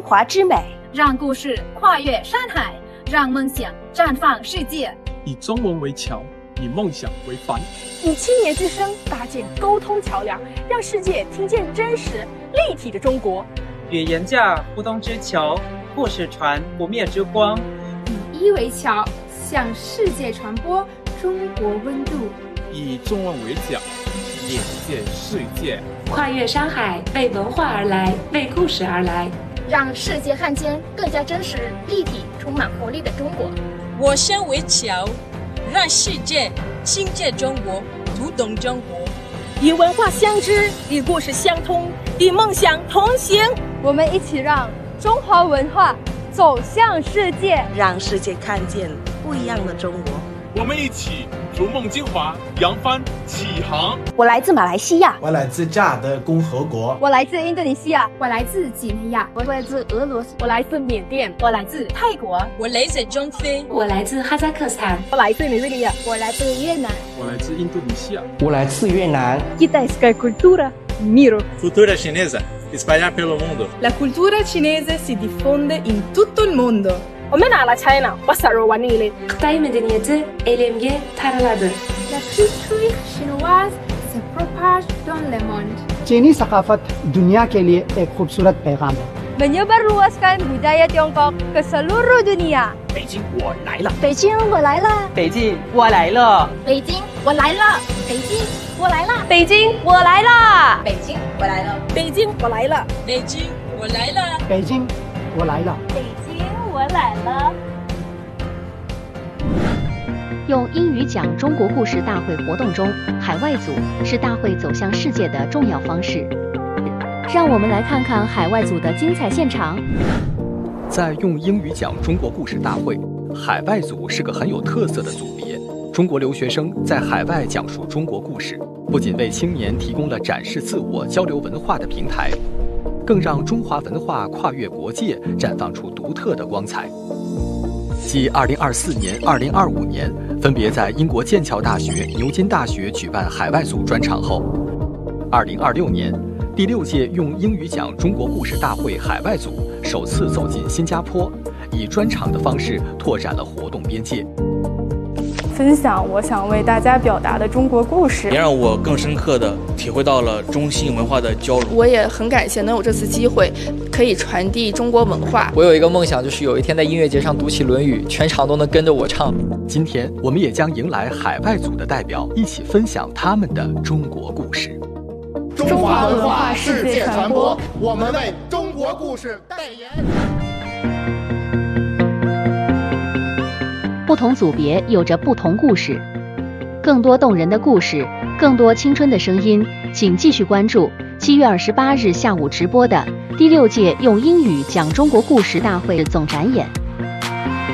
华之美， 让故事跨越山海，让梦想绽放世界。 以中文为桥，以梦想为帆， 以青年之声搭建沟通桥梁，让世界听见真实立体的中国。 语言架互动之桥，故事传不灭之光。 以一为桥，向世界传播中国温度。 以中文为桨，连接世界。 跨越山海，为文化而来，为故事而来， 让世界看见更加真实、立体、充满活力的中国。 我身为桥，让世界亲近中国，读懂中国。 以文化相知，与故事相通，与梦想同行。 我们一起让中华文化走向世界， 让世界看见不一样的中国。 我们一起逐梦精华，扬帆起航。 我来自马来西亚， 我来自加尔共和国， 我来自印度尼西亚， 我来自几内亚， 我来自俄罗斯， 我来自缅甸， 我来自泰国， 我来自中非， 我来自哈萨克斯坦， 我来自尼日利亚， 我来自越南， 我来自印度尼西亚， 我来自越南。 Kita é cultura miro. Cultura cinese espalhar pelo mundo. La cultura cinese si diffonde in tutto il mondo. ومن على China وصلوا ونيلي. Xitay medeniyeti elimge taraladı. La culture chinoise se propage dans le monde. चीनी सकाफत दुनिया के लिए एक खूबसूरत पैगाम है. Menyebarluaskan budaya Tiongkok ke seluruh dunia. 北京我来了， 北京我来了， 北京我来了， 北京我来了，北京我来了， 北京我来了， 北京我来了， 北京我来了， 北京我来了， 北京我来了， 北京我来了。 用英语讲中国故事大会活动中，海外组是大会走向世界的重要方式。让我们来看看海外组的精彩现场。 在用英语讲中国故事大会，海外组是个很有特色的组别。中国留学生在海外讲述中国故事，不仅为青年提供了展示自我、交流文化的平台，更让中华文化跨越国界，绽放出独特的光彩。继2024年、2025年分别在英国剑桥大学、牛津大学举办海外组专场后，2026年第6届用英语讲中国故事大会海外组首次走进新加坡，以专场的方式拓展了活动边界。 分享我想为大家表达的中国故事， 也让我更深刻地体会到了中西文化的交融。 我也很感谢能有这次机会，可以传递中国文化。 我有一个梦想，就是有一天在音乐节上读起《论语》，全场都能跟着我唱。 今天我们也将迎来海外组的代表，一起分享他们的中国故事。 中华文化世界传播，我们为中国故事代言。 不同组别有着不同故事，更多动人的故事，更多青春的声音，请继续关注7月28日下午直播的第6届用英语讲中国故事大会总展演。